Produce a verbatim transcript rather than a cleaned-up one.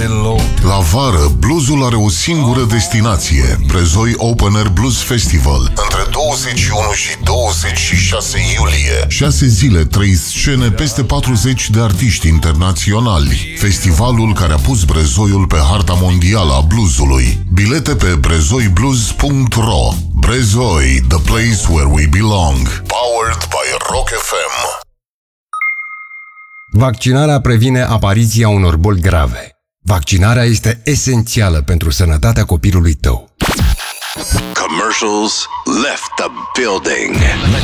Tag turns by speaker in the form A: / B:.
A: deloc.
B: La vară, bluesul are o singură destinație, Brezoi Open Air Blues Festival. Între douăzeci și unu și douăzeci și șase iulie. șase zile, trei scene, peste patruzeci de artiști internaționali. Festivalul care a pus Brezoiul pe harta mondială a bluesului. Bilete pe brezoi blues punct ro. Brezoi, the place where we belong. Powered by Rock F M.
C: Vaccinarea previne apariția unor boli grave. Vaccinarea este esențială pentru sănătatea copilului tău.
D: Commercials left the building.